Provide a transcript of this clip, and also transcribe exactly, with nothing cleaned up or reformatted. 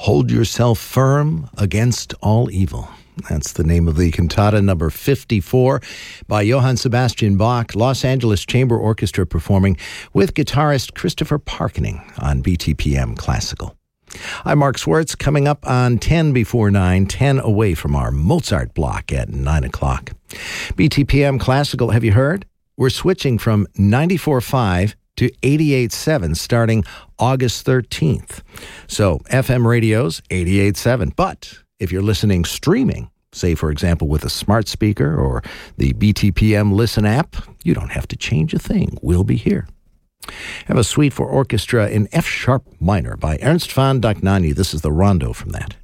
Hold yourself firm against all evil. That's the name of the cantata number fifty-four by Johann Sebastian Bach, Los Angeles Chamber Orchestra performing with guitarist Christopher Parkening on B T P M Classical. I'm Mark Swartz, coming up on ten before nine, ten away from our Mozart block at nine o'clock. B T P M Classical, have you heard? We're switching from ninety-four point five to eighty-eight point seven starting August thirteenth. So F M radios, eighty-eight point seven. But if you're listening streaming, say, for example, with a smart speaker or the B T P M Listen app, you don't have to change a thing. We'll be here. Have a suite for orchestra in F-sharp minor by Ernst von Dohnanyi. This is the rondo from that.